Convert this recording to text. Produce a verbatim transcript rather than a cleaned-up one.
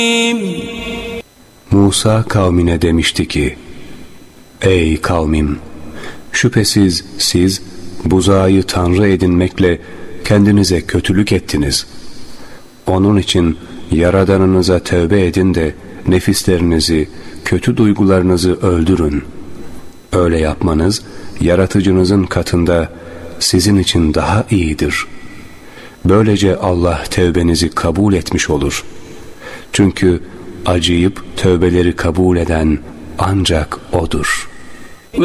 Musa kavmine demişti ki, ey kavmim, şüphesiz siz buzağı tanrı edinmekle kendinize kötülük ettiniz. Onun için Yaradanınıza tövbe edin de nefislerinizi, kötü duygularınızı öldürün. Öyle yapmanız yaratıcınızın katında sizin için daha iyidir. Böylece Allah tövbenizi kabul etmiş olur. Çünkü acıyıp tövbeleri kabul eden ancak O'dur.